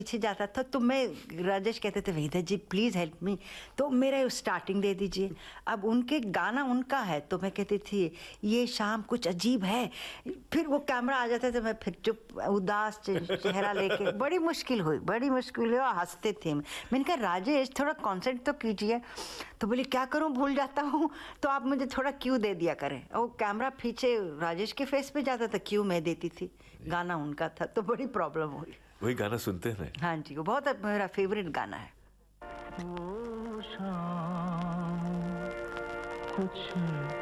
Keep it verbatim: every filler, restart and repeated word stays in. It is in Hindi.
पीछे जाता था तो मैं राजेश कहते थे वेदा जी प्लीज़ हेल्प मी, तो मेरा स्टार्टिंग दे दीजिए। अब उनके गाना उनका है तो मैं कहती थी ये शाम कुछ अजीब है, फिर वो कैमरा आ जाता था मैं फिर चुप उदास चेहरा लेके बड़ी मुश्किल हुई बड़ी मुश्किल हुई और हंसते थे। मैंने कहा राजेश थोड़ा कॉन्सेंट्रेट तो कीजिए, तो बोले क्या करूं भूल जाता हूं, तो आप मुझे थोड़ा क्यू दे दिया करें। और कैमरा पीछे राजेश के फेस पे जाता था, क्यू मैं देती थी, गाना उनका था, तो बड़ी प्रॉब्लम हुई। वही गाना सुनते हैं। हाँ जी, वो बहुत मेरा फेवरेट गाना है। वो शाम कुछ